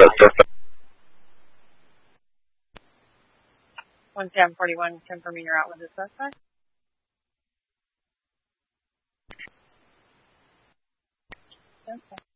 suspect. 11041, confirming you're out with the suspect. Okay.